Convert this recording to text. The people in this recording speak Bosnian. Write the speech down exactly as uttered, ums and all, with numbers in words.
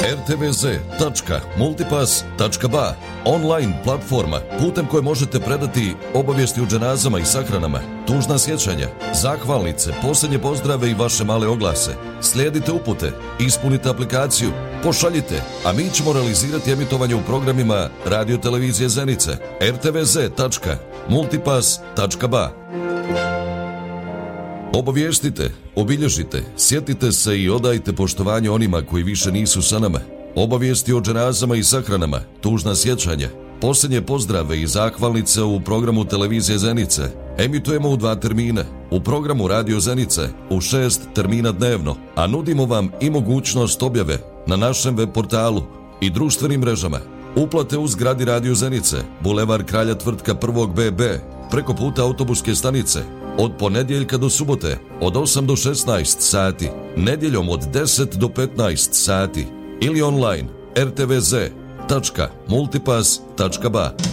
er te ve ze tačka multipass tačka ba, online platforma putem koje možete predati obavijesti o dženazama i sahranama, tužna sjećanja, zahvalnice, posljednje pozdrave i vaše male oglase. Slijedite upute, ispunite aplikaciju, pošaljite, a mi ćemo realizirati emitovanje u programima Radio Televizije Zenice. er te ve ze tačka multipass tačka ba. Obavještite, obilježite, sjetite se i odajte poštovanje onima koji više nisu sa nama. Obavijesti o dženazama i sahranama, tužna sjećanja, posljednje pozdrave i zahvalnice u programu Televizije Zenice emitujemo u dva termina. U programu Radio Zenice u šest termina dnevno, a nudimo vam i mogućnost objave na našem web portalu i društvenim mrežama. Uplate u zgradi Radio Zenice, Bulevar Kralja Tvrtka prvog be be, preko puta autobuske stanice, od ponedjeljka do subote, od osam do šesnaest sati, nedjeljom od deset do petnaest sati ili online er te ve ze tačka multipass tačka ba.